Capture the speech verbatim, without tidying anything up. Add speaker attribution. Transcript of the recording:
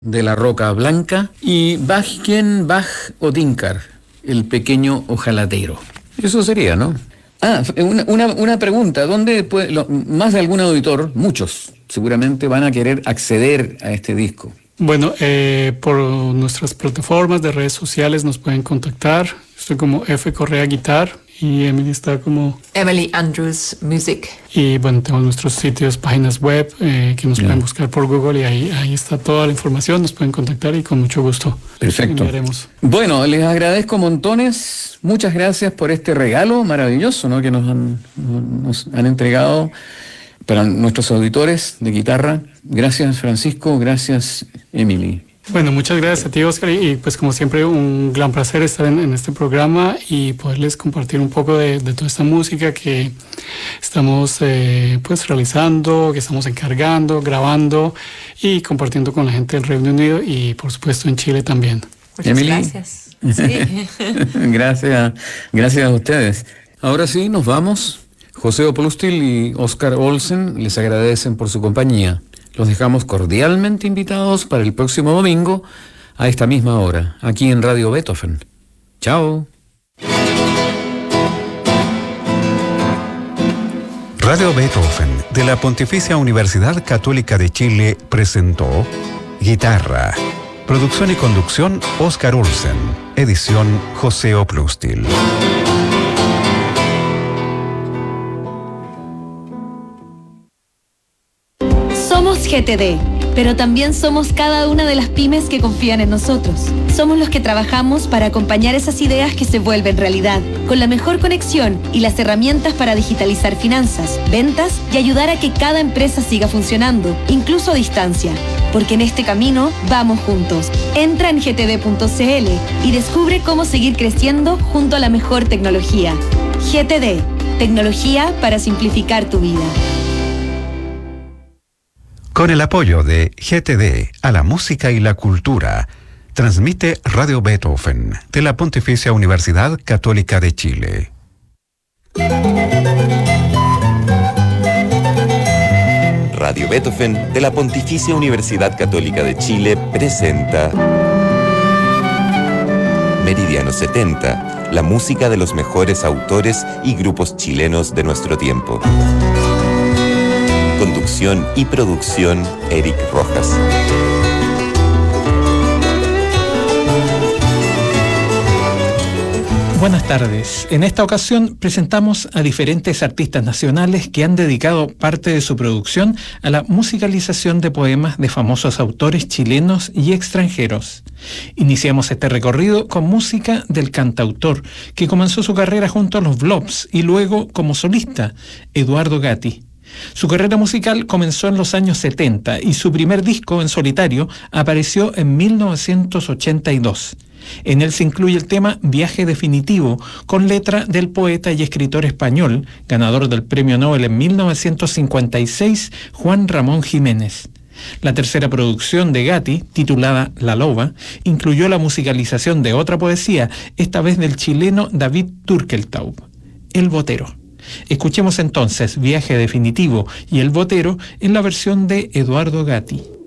Speaker 1: de la Roca Blanca, y Bachgen, Bach o Tinkar, el pequeño ojalatero. Eso sería, ¿no? Ah, una, una, una pregunta, ¿dónde puede, lo, más de algún auditor, muchos seguramente van a querer acceder a este disco?
Speaker 2: Bueno, eh, por nuestras plataformas de redes sociales nos pueden contactar. Estoy como F Correa Guitar y Emily está como
Speaker 3: Emily Andrews Music.
Speaker 2: Y bueno, tenemos nuestros sitios, páginas web eh, que nos
Speaker 1: yeah.
Speaker 2: pueden buscar por Google y ahí, ahí está toda la información, nos pueden contactar y con mucho gusto.
Speaker 1: Perfecto.
Speaker 2: Enviaremos.
Speaker 1: Bueno, les agradezco montones, muchas gracias por este regalo maravilloso, ¿no?, que nos han, nos han entregado para nuestros auditores de guitarra. Gracias, Francisco, gracias, Emily.
Speaker 2: Bueno, muchas gracias a ti, Oscar, y, y pues como siempre un gran placer estar en, en este programa y poderles compartir un poco de, de toda esta música que estamos eh, pues realizando, que estamos encargando, grabando y compartiendo con la gente del Reino Unido y por supuesto en Chile también.
Speaker 3: Muchas
Speaker 1: Emily.
Speaker 3: gracias. Sí.
Speaker 1: gracias, gracias a ustedes. Ahora sí, nos vamos. José Oplustil y Oscar Olsen les agradecen por su compañía. Los dejamos cordialmente invitados para el próximo domingo a esta misma hora, aquí en Radio Beethoven. Chao.
Speaker 4: Radio Beethoven de la Pontificia Universidad Católica de Chile presentó Guitarra. Producción y conducción Oscar Olsen. Edición José Oplustil.
Speaker 5: Somos G T D, pero también somos cada una de las pymes que confían en nosotros. Somos los que trabajamos para acompañar esas ideas que se vuelven realidad, con la mejor conexión y las herramientas para digitalizar finanzas, ventas y ayudar a que cada empresa siga funcionando, incluso a distancia. Porque en este camino vamos juntos. Entra en g t d punto c l y descubre cómo seguir creciendo junto a la mejor tecnología. G T D, tecnología para simplificar tu vida.
Speaker 4: Con el apoyo de G T D a la música y la cultura, transmite Radio Beethoven de la Pontificia Universidad Católica de Chile.
Speaker 6: Radio Beethoven de la Pontificia Universidad Católica de Chile presenta Meridiano setenta, la música de los mejores autores y grupos chilenos de nuestro tiempo. Conducción y producción, Eric Rojas.
Speaker 7: Buenas tardes. En esta ocasión presentamos a diferentes artistas nacionales que han dedicado parte de su producción a la musicalización de poemas de famosos autores chilenos y extranjeros. Iniciamos este recorrido con música del cantautor, que comenzó su carrera junto a los Blobs y luego como solista, Eduardo Gatti. Su carrera musical comenzó en los años setenta y su primer disco en solitario apareció en mil novecientos ochenta y dos. En él se incluye el tema Viaje Definitivo, con letra del poeta y escritor español, ganador del Premio Nobel en mil novecientos cincuenta y seis, Juan Ramón Jiménez. La tercera producción de Gatti, titulada La Loba, incluyó la musicalización de otra poesía, esta vez del chileno David Turkeltaub, El Botero. Escuchemos entonces Viaje Definitivo y El Botero en la versión de Eduardo Gatti.